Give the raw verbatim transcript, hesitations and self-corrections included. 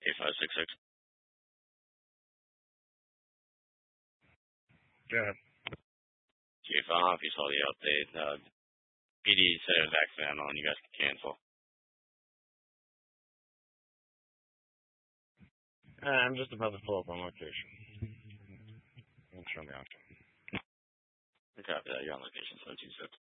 eight five six six. Go ahead. Chief, I don't know if you saw the update. Uh, P D said it was accidental and you guys can cancel. Uh, I'm just about to pull up on location. And show me option. Copy that. You're on location, so two six.